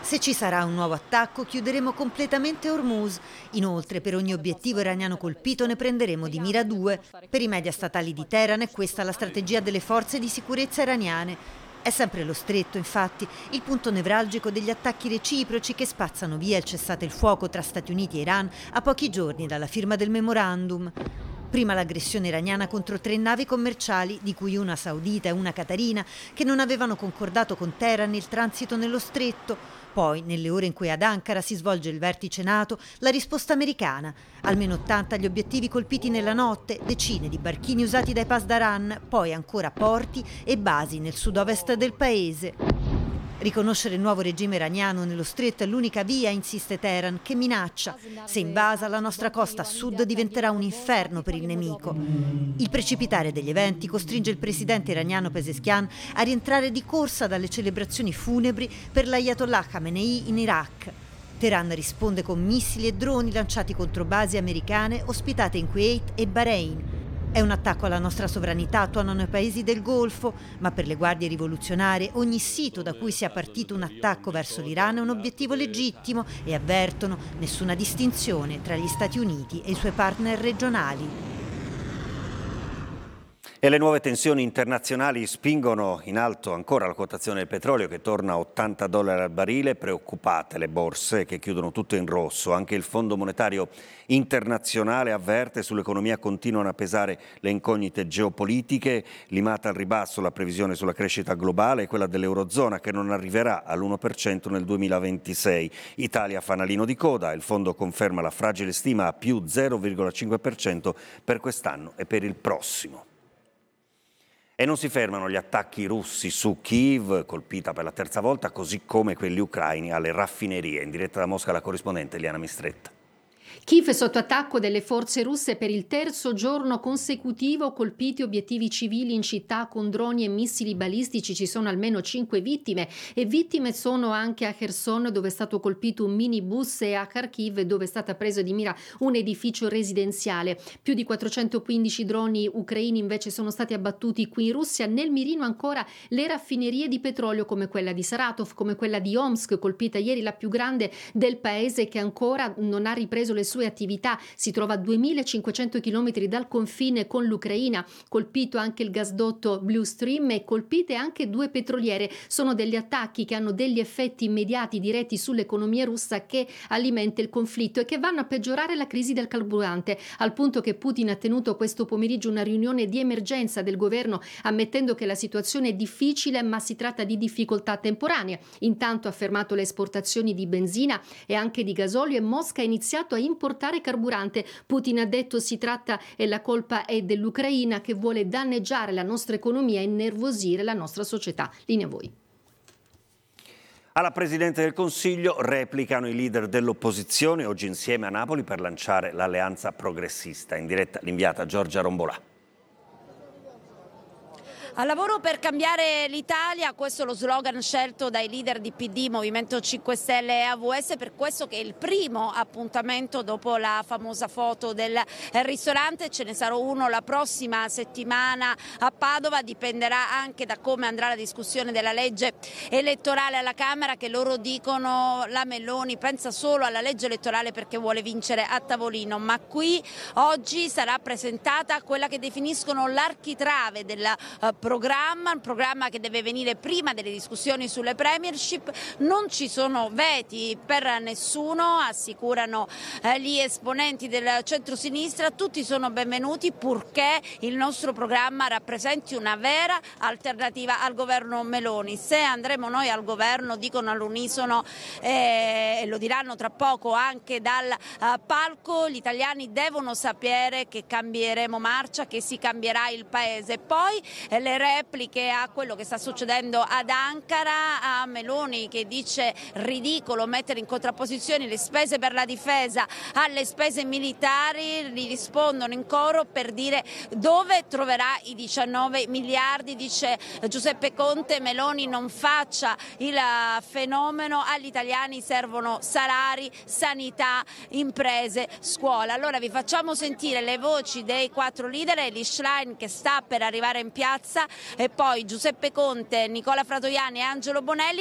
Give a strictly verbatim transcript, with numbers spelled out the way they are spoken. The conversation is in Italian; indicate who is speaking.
Speaker 1: Se ci sarà un nuovo attacco, chiuderemo completamente Hormuz. Inoltre, per ogni obiettivo iraniano colpito ne prenderemo di mira due. Per i media statali di Teheran è questa la strategia delle forze di sicurezza iraniane. È sempre lo stretto, infatti, il punto nevralgico degli attacchi reciproci che spazzano via il cessate il fuoco tra Stati Uniti e Iran a pochi giorni dalla firma del memorandum. Prima l'aggressione iraniana contro tre navi commerciali, di cui una saudita e una qatarina, che non avevano concordato con Teheran il transito nello stretto. Poi, nelle ore in cui ad Ankara si svolge il vertice NATO, la risposta americana. Almeno ottanta gli obiettivi colpiti nella notte, decine di barchini usati dai Pasdaran, poi ancora porti e basi nel sud-ovest del paese. Riconoscere il nuovo regime iraniano nello stretto è l'unica via, insiste Teheran, che minaccia. Se invasa, la nostra costa a sud diventerà un inferno per il nemico. Il precipitare degli eventi costringe il presidente iraniano Pezeshkian a rientrare di corsa dalle celebrazioni funebri per l'Ayatollah Khamenei in Iraq. Teheran risponde con missili e droni lanciati contro basi americane ospitate in Kuwait e Bahrain. È un attacco alla nostra sovranità, tuonano i paesi del Golfo, ma per le guardie rivoluzionarie ogni sito da cui sia partito un attacco verso l'Iran è un obiettivo legittimo e avvertono nessuna distinzione tra gli Stati Uniti e i suoi partner regionali.
Speaker 2: E le nuove tensioni internazionali spingono in alto ancora la quotazione del petrolio che torna a ottanta dollari al barile, preoccupate le borse che chiudono tutte in rosso. Anche il Fondo Monetario Internazionale avverte sull'economia continuano a pesare le incognite geopolitiche, limata al ribasso la previsione sulla crescita globale e quella dell'Eurozona che non arriverà all'uno per cento nel duemilaventisei. Italia fanalino di coda, il fondo conferma la fragile stima a più zero virgola cinque per cento per quest'anno e per il prossimo. E non si fermano gli attacchi russi su Kiev, colpita per la terza volta, così come quelli ucraini alle raffinerie. In diretta da Mosca la corrispondente Eliana Mistretta.
Speaker 3: Kiev è sotto attacco delle forze russe per il terzo giorno consecutivo, colpiti obiettivi civili in città con droni e missili balistici, ci sono almeno cinque vittime e vittime sono anche a Kherson dove è stato colpito un minibus e a Kharkiv dove è stata presa di mira un edificio residenziale. Più di quattrocentoquindici droni ucraini invece sono stati abbattuti qui in Russia. Nel mirino ancora le raffinerie di petrolio come quella di Saratov, come quella di Omsk, colpita ieri, la più grande del paese che ancora non ha ripreso le sue attività, si trova a duemilacinquecento chilometri dal confine con l'Ucraina, colpito anche il gasdotto Blue Stream e colpite anche due petroliere. Sono degli attacchi che hanno degli effetti immediati diretti sull'economia russa che alimenta il conflitto e che vanno a peggiorare la crisi del carburante, al punto che Putin ha tenuto questo pomeriggio una riunione di emergenza del governo ammettendo che la situazione è difficile ma si tratta di difficoltà temporanee. Intanto ha fermato le esportazioni di benzina e anche di gasolio e Mosca ha iniziato a importare carburante. Putin ha detto si tratta e la colpa è dell'Ucraina che vuole danneggiare la nostra economia e innervosire la nostra società. Linea a voi.
Speaker 2: Alla Presidente del Consiglio replicano i leader dell'opposizione, oggi insieme a Napoli per lanciare l'alleanza progressista. In diretta l'inviata Giorgia Rombolà.
Speaker 4: Al lavoro per cambiare l'Italia, questo è lo slogan scelto dai leader di P D, Movimento cinque Stelle e A V S, per questo che è il primo appuntamento dopo la famosa foto del ristorante. Ce ne sarà uno la prossima settimana a Padova, dipenderà anche da come andrà la discussione della legge elettorale alla Camera, che loro dicono la Meloni pensa solo alla legge elettorale perché vuole vincere a tavolino, ma qui oggi sarà presentata quella che definiscono l'architrave del uh, programma, un programma che deve venire prima delle discussioni sulle premiership. Non ci sono veti per nessuno, assicurano eh, gli esponenti del centro-sinistra, tutti sono benvenuti purché il nostro programma rappresenti una vera alternativa al governo Meloni. Se andremo noi al governo, dicono all'unisono eh, e lo diranno tra poco anche dal uh, palco, gli italiani devono sapere che cambieremo marcia, che si cambierà il paese. Poi eh, le repliche a quello che sta succedendo ad Ankara, a Meloni che dice ridicolo mettere in contrapposizione le spese per la difesa alle spese militari, gli rispondono in coro per dire dove troverà i diciannove miliardi, dice Giuseppe Conte, Meloni non faccia il fenomeno, agli italiani servono salari, sanità, imprese, scuola. Allora vi facciamo sentire le voci dei quattro leader, Eli Schlein che sta per arrivare in piazza e poi Giuseppe Conte, Nicola Fratoianni e Angelo Bonelli.